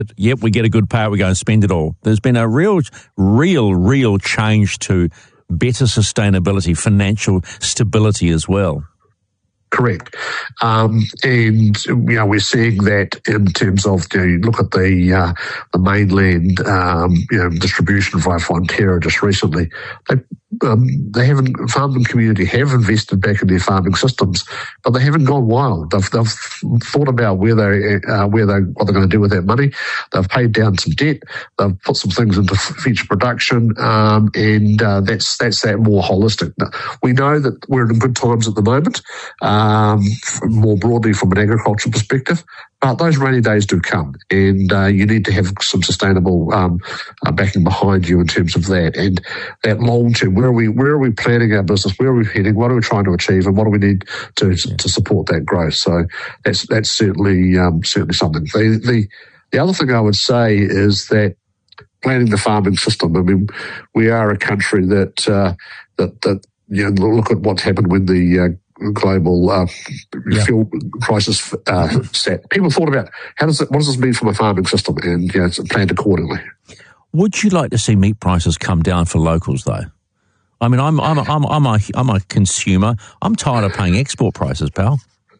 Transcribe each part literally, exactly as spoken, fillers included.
Yep, we get a good payout, we go and spend it all. There's been a real, real, real change to better sustainability, financial stability as well. Correct. Um, and, you know, we're seeing that in terms of, you know, look at the uh, the mainland, um, you know, distribution via Fonterra just recently. They, um, they haven't, farming community have invested back in their farming systems, but they haven't gone wild. They've, they've thought about where they, uh, where they, what they're going to do with that money. They've paid down some debt. They've put some things into future production, um, and uh, that's that's that more holistic. We know that we're in good times at the moment. Um, Um, more broadly from an agriculture perspective, but those rainy days do come, and uh, you need to have some sustainable um, uh, backing behind you in terms of that. And that long term, where are we? Where are we planning our business? Where are we heading? What are we trying to achieve? And what do we need to yeah. to support that growth? So that's that's certainly um, certainly something. The, the the other thing I would say is that planning the farming system. I mean, we are a country that uh, that that you know, look at what's happened when the uh, global uh, yeah. fuel crisis uh, set. People thought about how does it, what does this mean for my farming system, and you know, it's planned accordingly. Would you like to see meat prices come down for locals, though? I mean, I'm I'm a, I'm I'm a, I'm a consumer. I'm tired of paying export prices, pal.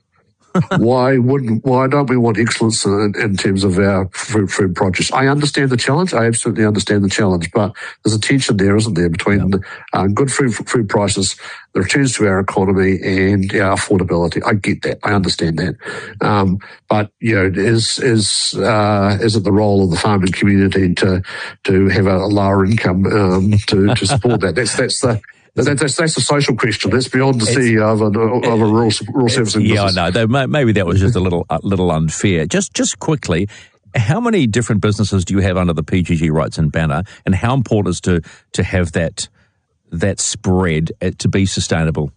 why wouldn't? Why don't we want excellence in, in terms of our food, food produce? I understand the challenge. I absolutely understand the challenge, but there's a tension there, isn't there, between yeah. uh, good food food prices, the returns to our economy, and our affordability. I get that. I understand that. Um, but you know, is is uh, is it the role of the farming community to to have a lower income um, to to support that? That's that's the That, that's, that's a social question. That's beyond the it's, C E O of a, of a rural, rural servicing yeah, business. Yeah, I know. Maybe that was just a little a little unfair. Just just quickly, how many different businesses do you have under the P G G Wrightson banner, and how important is to to have that that spread to be sustainable?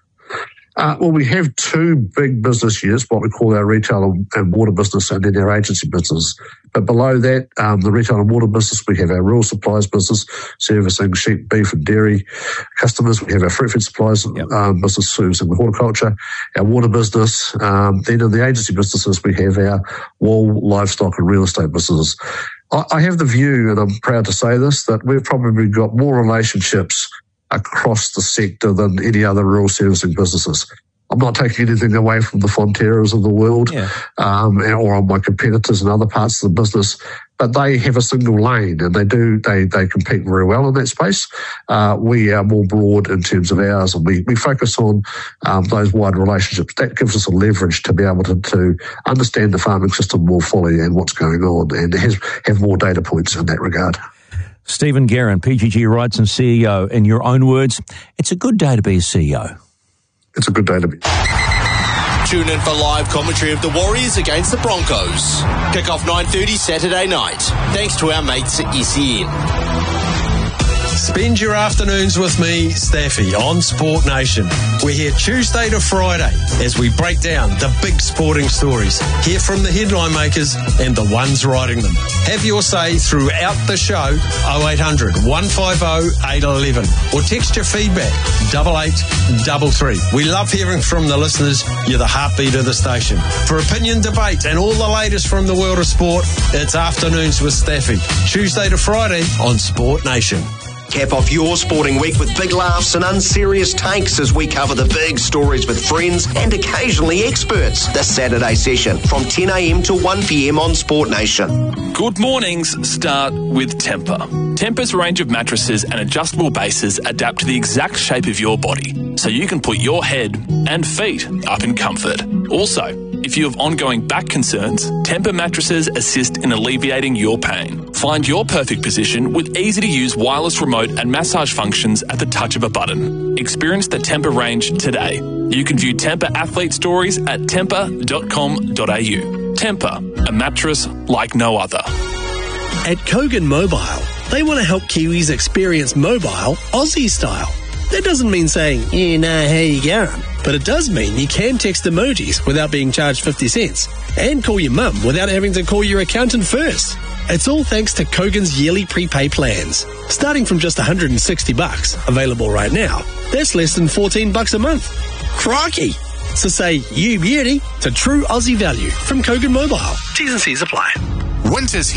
Uh, well, we have two big business units, what we call our retail and water business, and then our agency business. But below that, um, the retail and water business, we have our rural supplies business, servicing sheep, beef and dairy customers. We have our fruit food supplies yep. um, business, servicing horticulture, our water business. Um, then in the agency businesses, we have our wool, livestock and real estate businesses. I, I have the view, and I'm proud to say this, that we've probably got more relationships across the sector than any other rural servicing businesses. I'm not taking anything away from the Fonterras of the world yeah. um, or on my competitors in other parts of the business, but they have a single lane and they do they they compete very well in that space. Uh, we are more broad in terms of ours, and we, we focus on um, those wide relationships. That gives us a leverage to be able to, to understand the farming system more fully and what's going on, and has, have more data points in that regard. Stephen Guerin, P G G Wrightson C E O. In your own words, it's a good day to be a C E O. It's a good day to be. Tune in for live commentary of the Warriors against the Broncos. Kick off nine thirty Saturday night. Thanks to our mates at S E N. Spend your afternoons with me, Staffy, on Sport Nation. We're here Tuesday to Friday as we break down the big sporting stories, hear from the headline makers and the ones writing them. Have your say throughout the show, oh eight hundred, one five oh, eight one one, or text your feedback, double eight double three. We love hearing from the listeners. You're the heartbeat of the station. For opinion, debate and all the latest from the world of sport, it's Afternoons with Staffy, Tuesday to Friday on Sport Nation. Cap off your sporting week with big laughs and unserious takes as we cover the big stories with friends and occasionally experts. This Saturday session from ten a.m. to one p.m. on Sport Nation. Good mornings start with Tempur. Tempur's range of mattresses and adjustable bases adapt to the exact shape of your body, so you can put your head and feet up in comfort. Also, if you have ongoing back concerns, Tempur mattresses assist in alleviating your pain. Find your perfect position with easy-to-use wireless remote and massage functions at the touch of a button. Experience the Tempur range today. You can view Tempur athlete stories at tempur dot com dot a u. Tempur, a mattress like no other. At Kogan Mobile, they want to help Kiwis experience mobile Aussie style. That doesn't mean saying, you know how you going, but it does mean you can text emojis without being charged fifty cents and call your mum without having to call your accountant first. It's all thanks to Kogan's yearly prepay plans. Starting from just one hundred sixty bucks, available right now, that's less than fourteen bucks a month. Crikey! So say you beauty to true Aussie value from Kogan Mobile. T's and C's apply. Winter's